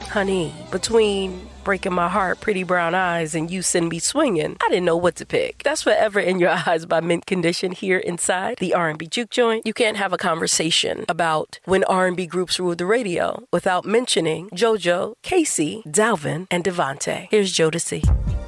Honey, between Breaking My Heart, Pretty Brown Eyes, and You Send Me Swinging, I didn't know what to pick. That's Forever in Your Eyes by Mint Condition here inside the R&B Juke Joint. You can't have a conversation about when R&B groups ruled the radio without mentioning JoJo, Casey, Dalvin, and Devontae. Here's Jodeci.